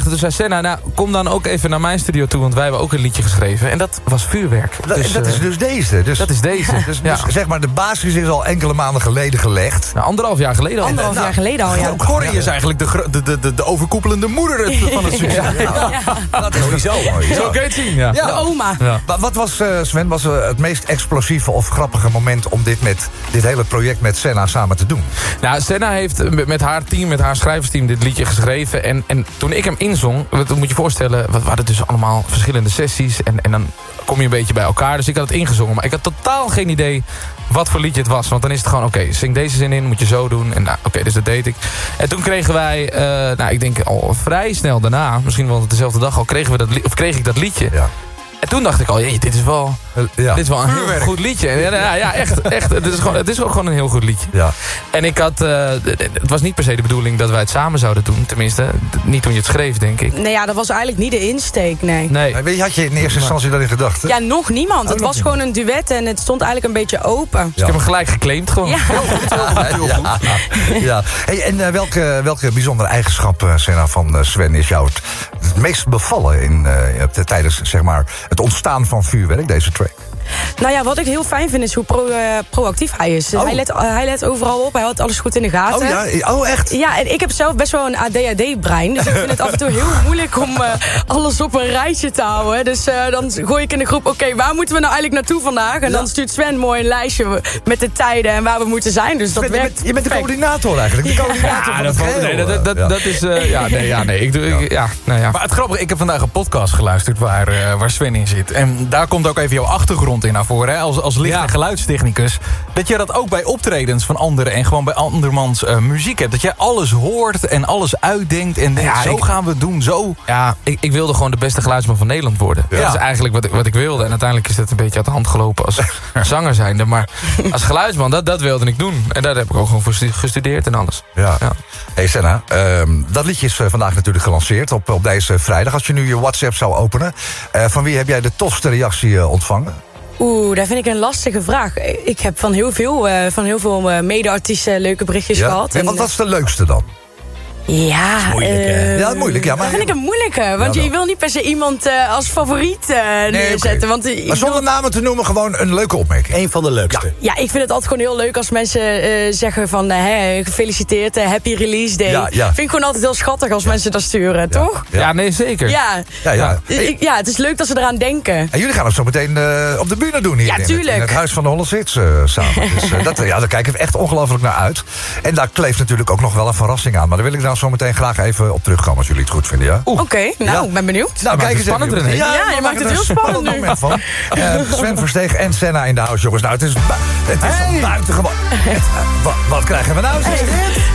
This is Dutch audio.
Toen zei Senna, nou, kom dan ook even naar mijn studio toe... want wij hebben ook een liedje geschreven. En dat was Vuurwerk. Dat is dus deze. Dat is deze. Dus zeg maar, de basis is al enkele maanden geleden gelegd. Nou, 1,5 jaar geleden al. 1,5 jaar geleden al, ja. Corrie is eigenlijk de overkoepelende moeder van het succes. Dat is niet zo mooi. Zo kun je het zien, ja. De oma. Ja. Maar wat was, Sven, het meest explosieve of grappige moment... om dit hele project met Senna samen te doen? Nou, Senna heeft met haar team, met haar schrijversteam... dit liedje geschreven. En toen ik hem inzong, dat moet je voorstellen... we hadden dus allemaal verschillende sessies... en dan kom je een beetje bij elkaar. Dus ik had het ingezongen, maar ik had totaal geen idee... wat voor liedje het was. Want dan is het gewoon, oké, zing deze zin in, moet je zo doen. En nou, oké, dus dat deed ik. En toen kregen wij, ik denk al vrij snel daarna... misschien wel dezelfde dag al, kreeg ik dat liedje. Ja. En toen dacht ik al, dit is wel een heel goed liedje. Ja, echt. Het is ook gewoon een heel goed liedje. Ja. En ik had, het was niet per se de bedoeling dat wij het samen zouden doen. Tenminste, niet toen je het schreef, denk ik. Nee, ja, dat was eigenlijk niet de insteek, nee. Had je in eerste instantie dat in gedachten? Ja, nog niemand. Het was gewoon een duet en het stond eigenlijk een beetje open. Dus ik heb hem gelijk geclaimd gewoon. Ja. Heel goed. Ja. Hey, en welke bijzondere eigenschap, Senna, van Sven is jou het meest bevallen tijdens, zeg maar, het ontstaan van Vuurwerk, deze track? Nou ja, wat ik heel fijn vind is hoe proactief hij is. Oh. Hij let overal op, hij houdt alles goed in de gaten. Oh, echt? Ja, en ik heb zelf best wel een ADHD-brein. Dus ik vind het af en toe heel moeilijk om alles op een rijtje te houden. Dus dan gooi ik in de groep, oké, waar moeten we nou eigenlijk naartoe vandaag? En dan stuurt Sven mooi een lijstje met de tijden en waar we moeten zijn. Dus dat werkt. Je bent de coördinator eigenlijk. De coördinator van het geheel. Dat is... Maar het grappige, ik heb vandaag een podcast geluisterd waar Sven in zit. En daar komt ook even jouw achtergrond in naar voren, hè? Als licht- en geluidstechnicus. Dat je dat ook bij optredens van anderen en gewoon bij andermans muziek hebt. Dat jij alles hoort en alles uitdenkt en denkt, zo gaan we het doen, zo. Ja, ik wilde gewoon de beste geluidsman van Nederland worden. Ja. Dat is eigenlijk wat ik wilde. En uiteindelijk is dat een beetje uit de hand gelopen als zanger zijnde. Maar als geluidsman, dat wilde ik doen. En daar heb ik ook gewoon voor gestudeerd en alles. Ja. Hey Senna, dat liedje is vandaag natuurlijk gelanceerd op deze vrijdag. Als je nu je WhatsApp zou openen, van wie heb jij de tofste reactie ontvangen? Daar vind ik een lastige vraag. Ik heb van heel veel mede-artiesten leuke berichtjes gehad. En wat was de leukste dan? Ja, moeilijk. Ja, maar dat vind ik een moeilijke. Want je wil niet per se iemand als favoriet neerzetten. Okay. Want, maar zonder namen te noemen, gewoon een leuke opmerking. Eén van de leukste. Ja, ik vind het altijd gewoon heel leuk als mensen zeggen van... gefeliciteerd, happy release day. Ja. Vind ik gewoon altijd heel schattig als mensen dat sturen, toch? Ja, nee, zeker. Ja, het is leuk dat ze eraan denken. En jullie gaan het zo meteen op de bühne doen hier in het Huis van de Hollandse Hits samen. Dus daar kijken we echt ongelooflijk naar uit. En daar kleeft natuurlijk ook nog wel een verrassing aan. Maar daar wil ik dan zo meteen graag even op terugkomen als jullie het goed vinden, ja? Oké, ik ben benieuwd. Nou, kijk eens spannend even. Ja, je maakt het heel spannend nu. Moment van. Sven Versteeg en Senna in de house, jongens. Nou, het is buitengewoon. Wat krijgen we nou?